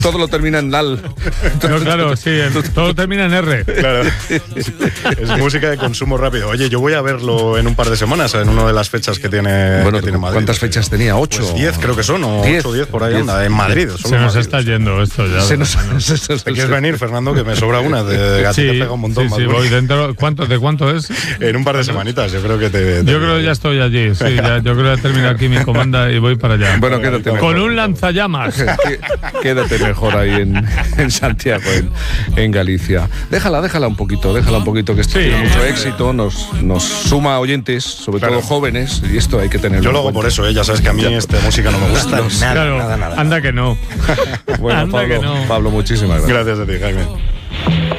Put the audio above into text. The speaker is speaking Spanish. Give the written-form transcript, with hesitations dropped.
todo lo termina en Lal. No, claro, sí, todo termina en R. Claro. Es música de consumo rápido. Oye, yo voy a verlo en un par de semanas, en una de las fechas que tiene, Bueno, que tiene Madrid. ¿cuántas fechas tenía? ¿8? Pues 10 creo que son, o 8 o 10 por ahí anda, en Madrid. Se nos está yendo esto ya. ¿Te quieres venir, Fernando? Que me sobra una. De sí, te pega un montón más. Sí, voy dentro. ¿De cuánto es? En un par de semanitas, yo creo que Yo creo que ya estoy allí, sí. Yo creo que termino aquí mi comanda y voy para allá. Bueno, quédate con un lanzallamas. Quédate mejor ahí en Santiago, en Galicia. Déjala un poquito, que esto tiene mucho éxito, nos suma oyentes, sobre todo jóvenes, y esto hay que tenerlo. Yo lo hago por eso, ya sabes que a mí esta música no me gusta nada. Anda que no. Bueno, Anda Pablo, que no. Pablo, muchísimas gracias. Gracias a ti, Jaime.